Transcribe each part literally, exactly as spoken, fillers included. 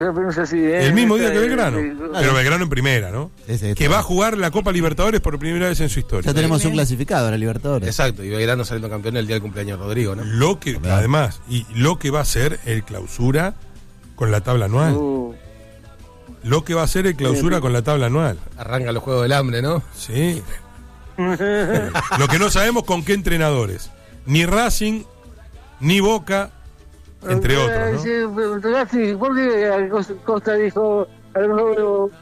Pero no es así, ¿eh? El mismo día que Belgrano. Eh, eh, Pero Belgrano en primera, ¿no? Es esto. Que va a jugar la Copa Libertadores por primera vez en su historia. Ya tenemos un clasificado a la Libertadores. Exacto, y Belgrano saliendo campeón el día del cumpleaños de Rodrigo, ¿no? Lo que, además, y lo que va a ser el clausura con la tabla anual. uh, Lo que va a ser el clausura con la tabla anual. Arranca los Juegos del Hambre, ¿no? Sí. Lo que no sabemos con qué entrenadores. Ni Racing, ni Boca, entre otros, ¿no? Sí, pero, ¿por qué Costa dijo a lo mejor lo-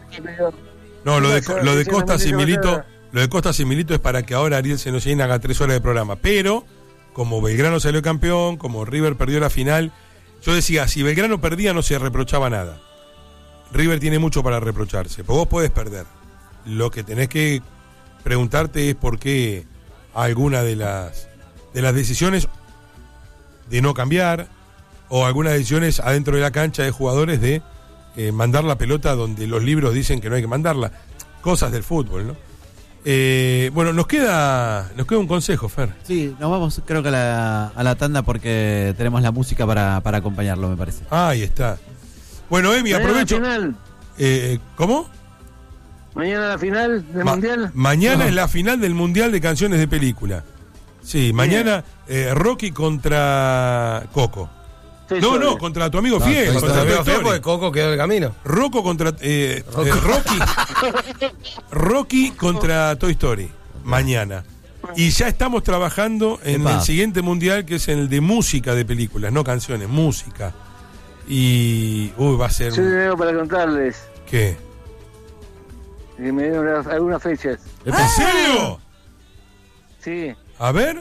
No, lo de, No, lo de sí, Costa sí, no, Similito, no. lo de Costa Similito es para que ahora Ariel Senocien haga tres horas de programa. Pero, como Belgrano salió campeón, como River perdió la final, yo decía, si Belgrano perdía no se reprochaba nada. River tiene mucho para reprocharse, porque vos podés perder. Lo que tenés que preguntarte es por qué alguna de las de las decisiones de no cambiar o algunas decisiones adentro de la cancha de jugadores de eh, mandar la pelota donde los libros dicen que no hay que mandarla. Cosas del fútbol, ¿no? Eh, bueno, nos queda nos queda un consejo, Fer. Sí, nos vamos creo que a la, a la tanda porque tenemos la música para, para acompañarlo, me parece. Ah, ahí está. Bueno, Emi, Mañana aprovecho. la final. Eh, ¿Cómo? Mañana la final del Ma- Mundial. Mañana No. es la final del Mundial de Canciones de Película. Sí, mañana eh, Rocky contra Coco. Toy No, Story. no, contra tu amigo No, Fiel. Toy Contra Story. Toy Pero fue Story. porque Coco quedó en el camino. Rocco contra eh, eh, Rocky Rocky contra Toy Story mañana. Y ya estamos trabajando en Epa. el siguiente mundial, que es el de música de películas, no canciones, música. Y uy, va a ser Yo un- tengo para contarles ¿qué? que me dieron las- algunas fechas. ¿En serio? Sí. A ver.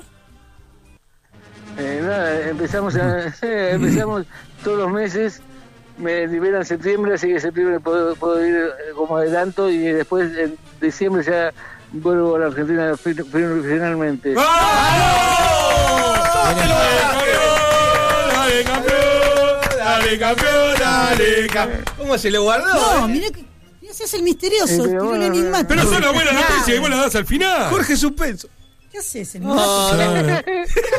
Eh, nada, empezamos a, empezamos todos los meses, me liberan en septiembre, así que en septiembre puedo, puedo ir eh, como adelanto y después en diciembre ya vuelvo a la Argentina fi- fi- finalmente. Dale, campeón, dale, campeón, dale, campeón. ¿Cómo se lo guardó? No, eh? mirá que mirá si es el misterioso, Eh, pero tiró el bueno, enigmático. Pero es una buena noticia y vos la das al final. Jorge Suspenso. ¿Qué haces, enigmático?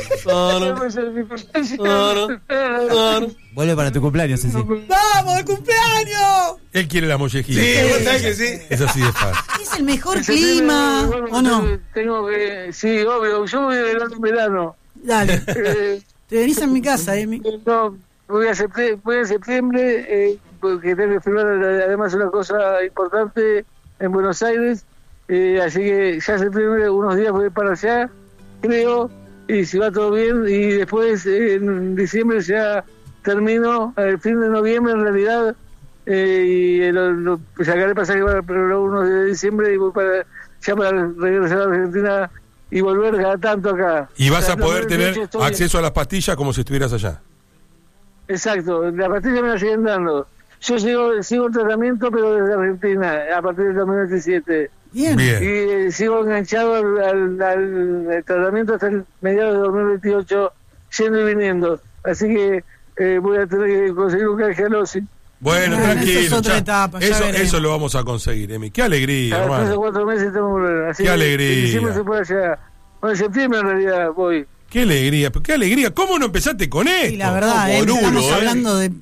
Vuelve para tu cumpleaños, Ceci. ¡Vamos, el cumpleaños! Él quiere la mollejita. Sí, vos sabés que sí. Es así de fácil. Es el mejor En septiembre, clima, bueno, ¿o no? Tengo que, sí, obvio, yo voy de verano en verano. Dale, Eh, te venís a mi casa, Emi. No, voy a septiembre, voy a septiembre eh, porque tengo que firmar además una cosa importante en Buenos Aires, eh, así que ya septiembre, unos días voy para allá, creo, y si va todo bien, y después eh, en diciembre ya termino, el fin de noviembre en realidad, eh, y eh, lo, lo, sacaré pasaje para el uno de diciembre y voy para ya para regresar a Argentina y volver cada tanto acá. Y vas O sea, a poder no, tener de hecho, estoy- acceso a las pastillas como si estuvieras allá. Exacto, la pastilla me la siguen dando. Yo sigo, sigo el tratamiento, pero desde Argentina, a partir del dos mil veintisiete. Bien. Y Bien. eh, sigo enganchado al, al- al- al tratamiento hasta el mediados de dos mil veintiocho, yendo y viniendo. Así que eh, voy a tener que conseguir un canje al OSI. Bueno, Bueno, tranquilo. eso es otra ya. etapa, ya eso, veremos. eso lo vamos a conseguir, Emi. Qué alegría, Cada tres o hermano. cuatro meses tengo que volver. Así Qué que alegría. en diciembre se puede allá. Bueno, en septiembre en realidad voy. Qué alegría, pero qué alegría. ¿Cómo no empezaste con esto? Y la verdad, eh, Boludo, estamos eh. hablando de,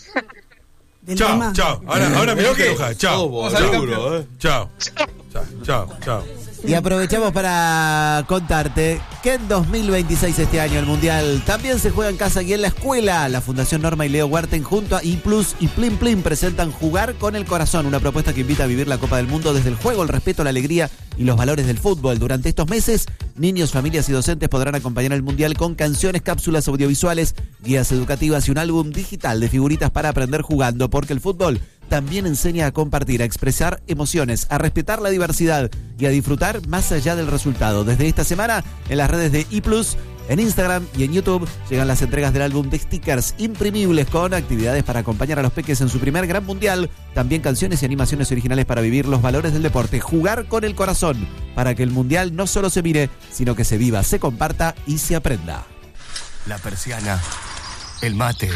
del Chao, tema. chao. Ahora, ahora me Pero tengo que qué, enojar. Chao. sos boludo, eh. Chao. Chao, chao, chao. Y aprovechamos para contarte que en dos mil veintiséis, este año, el Mundial también se juega en casa y en la escuela. La Fundación Norma y Leo Huerten junto a iPlus y Plim Plim presentan Jugar con el Corazón, una propuesta que invita a vivir la Copa del Mundo desde el juego, el respeto, la alegría y los valores del fútbol. Durante estos meses, niños, familias y docentes podrán acompañar al Mundial con canciones, cápsulas audiovisuales, guías educativas y un álbum digital de figuritas para aprender jugando, porque el fútbol también enseña a compartir, a expresar emociones, a respetar la diversidad y a disfrutar más allá del resultado. Desde esta semana, en las redes de iPlus, en Instagram y en YouTube, llegan las entregas del álbum de stickers imprimibles con actividades para acompañar a los peques en su primer gran mundial. También canciones y animaciones originales para vivir los valores del deporte. Jugar con el corazón, para que el mundial no solo se mire, sino que se viva, se comparta y se aprenda. La persiana, el mate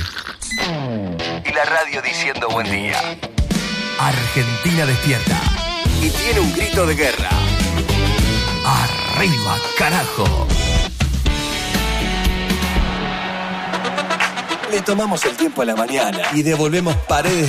y la radio diciendo buen día. Argentina despierta y tiene un grito de guerra. ¡Arriba, carajo! Le tomamos el tiempo a la mañana y devolvemos paredes